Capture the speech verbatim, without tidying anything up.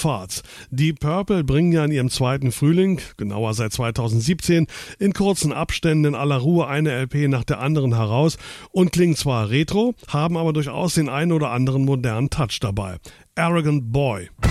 Farts. Deep Purple bringen ja in ihrem zweiten Frühling, genauer seit zweitausendsiebzehn, in kurzen Abständen in aller Ruhe eine L P nach der anderen heraus und klingen zwar retro, haben aber durchaus den einen oder anderen modernen Touch dabei. Arrogant Boy.